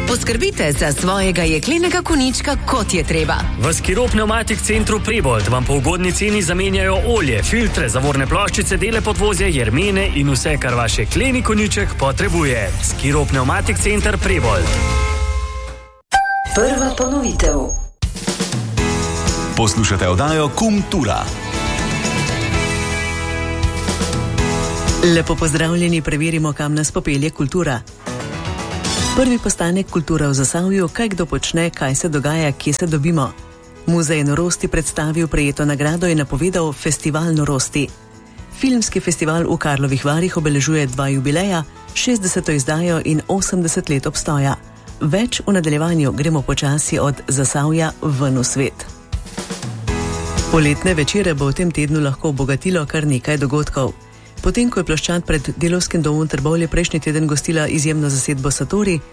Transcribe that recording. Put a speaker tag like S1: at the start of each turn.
S1: Poskrbite za svojega jeklenega konjička, kot je treba.
S2: V Skiro Pneumatik Centru Prebold vam po ugodni ceni zamenjajo olje, filtre, zavorne ploščice, dele podvozja, jermene in vse, kar vaš jekleni konjiček potrebuje. Skiro Pneumatik Center Prebold.
S3: Prva ponovitev.
S4: Poslušate oddajo Kultura.
S5: Lepo pozdravljeni, preverimo, kam nas popelje kultura. Prvi postanek Kultura v Zasavju, kaj kdo počne, kaj se dogaja, kje se dobimo. Muzej norosti predstavil prejeto nagrado in napovedal festival norosti. Filmski festival v Karlovih Varih obeležuje 2 jubileja, 60. izdajo in 80 let obstoja. Več v nadaljevanju, gremo počasi od Zasavja ven v svet. Poletne večere bo v tem tednu lahko obogatilo kar nekaj dogodkov. Potem, ko je ploščad pred Delavskim domom Trbovlje prejšnji teden gostila izjemno zasedbo Satori,